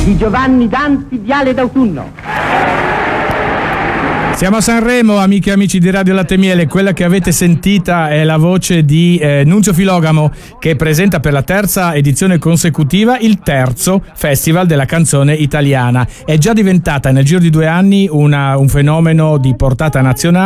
di Giovanni Danzi, Viale d'autunno. Siamo a Sanremo, amiche e amici di Radio Latte e Miele. Quella che avete sentita è la voce di Nunzio Filogamo, che presenta per la terza edizione consecutiva il terzo Festival della canzone italiana. È già diventata nel giro di 2 anni un fenomeno di portata nazionale.